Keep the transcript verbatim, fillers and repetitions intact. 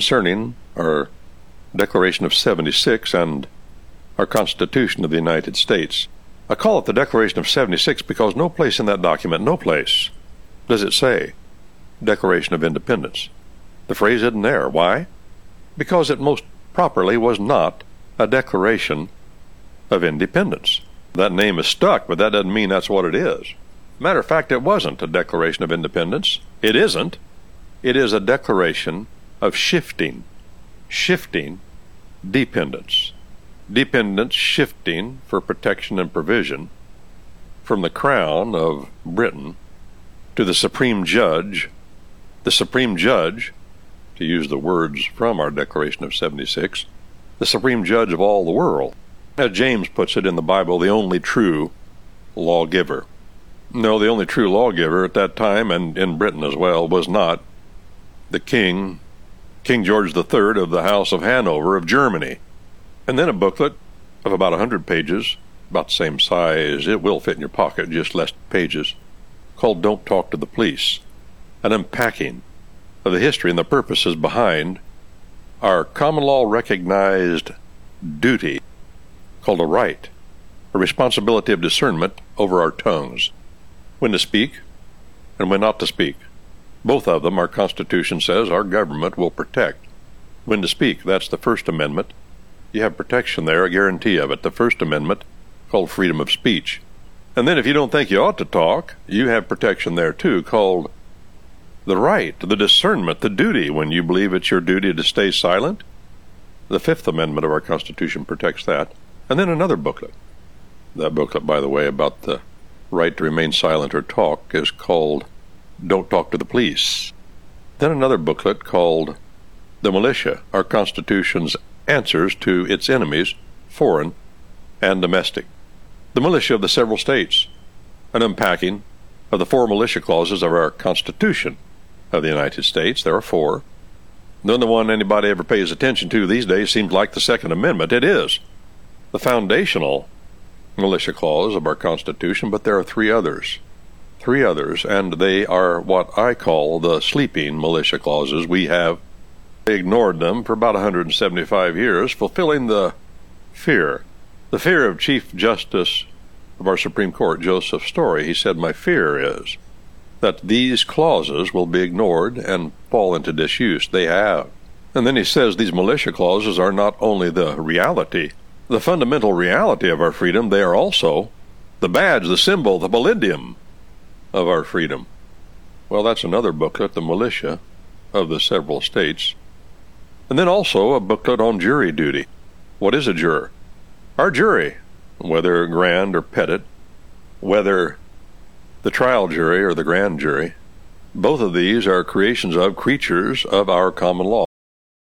concerning our Declaration of seventy-six and our Constitution of the United States. I call it the Declaration of seventy-six because no place in that document, no place, does it say Declaration of Independence. The phrase isn't there. Why? Because it most properly was not a Declaration of Independence. That name is stuck, but that doesn't mean that's what it is. Matter of fact, it wasn't a Declaration of Independence. It isn't. It is a declaration of shifting, shifting dependence. Dependence shifting for protection and provision from the crown of Britain to the Supreme Judge, the Supreme Judge, to use the words from our Declaration of seventy-six, the Supreme Judge of all the world. As James puts it in the Bible, the only true lawgiver. No, the only true lawgiver at that time, and in Britain as well, was not the king, King George the Third of the House of Hanover of Germany. And then a booklet of about a hundred pages, about the same size, it will fit in your pocket, just less pages, called Don't Talk to the Police, an unpacking of the history and the purposes behind our common law recognized duty, called a right, a responsibility of discernment over our tongues, when to speak and when not to speak. Both of them, our Constitution says, our government will protect. When to speak, that's the First Amendment. You have protection there, a guarantee of it. The First Amendment, called freedom of speech. And then if you don't think you ought to talk, you have protection there too, called the right, the discernment, the duty, when you believe it's your duty to stay silent. The Fifth Amendment of our Constitution protects that. And then another booklet. That booklet, by the way, about the right to remain silent or talk is called Don't Talk to the Police. Then another booklet called The Militia, our Constitution's answers to its enemies, foreign and domestic. The militia of the several states, an unpacking of the four militia clauses of our Constitution of the United States. There are four. None the one anybody ever pays attention to these days seems like the Second Amendment. It is the foundational militia clause of our Constitution, but there are three others. Three others, and they are what I call the sleeping militia clauses. We have ignored them for about one hundred seventy-five years, fulfilling the fear, the fear of Chief Justice of our Supreme Court, Joseph Story. He said, my fear is that these clauses will be ignored and fall into disuse. They have. And then he says these militia clauses are not only the reality, the fundamental reality of our freedom, they are also the badge, the symbol, the palladium of our freedom. Well, that's another booklet, the militia of the several states. And then also a booklet on jury duty. What is a juror? Our jury, whether grand or petit, whether the trial jury or the grand jury, both of these are creations of creatures of our common law.